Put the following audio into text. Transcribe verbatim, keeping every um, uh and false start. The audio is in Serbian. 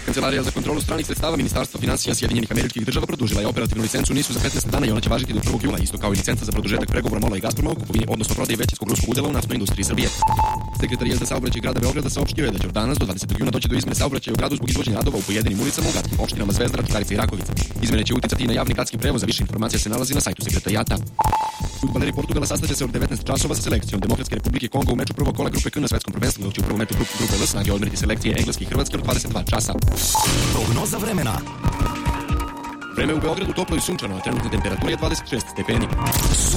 Kancelarija za kontrolu stranih sredstava Ministarstva finansija Sjedinjenih Američkih Država produžila je operativnu licencu NIS-u za petnaest dana i ona će važiti do prvog jula, isto kao i licenca za produžetak pregovora MOL-a i Gazproma o kupovini, odnosno prodaji većinskog ruskog udjela u naftnoj industriji Srbije. Sekretarijat za saobraćaj grada Beograda saopštio je da će od danas do dvadesetog juna doći do izmene saobraćaja u gradu zbog izvođenja radova u pojedinim ulicama u gradskim opštinama Zvezdara, Čukarica i Rakovica. Izmene će uticati i na javni gradski prevoz, a više informacija se nalazi na sajtu sekretarijata. Fudbaleri Portugala sastaće se od devetnaest časova sa selekcijom Demokratske Republike Kongo u meču prvog kola grupe K na svetskom prvenstvu, dok će u prvom meču grupe L snage odmeriti selekcije Engleske i Hrvatske od dvadeset dva časa. Prognoza vremena. Vreme u Beogradu toplo i sunčano, a trenutna temperatura je dvadeset šest stepeni.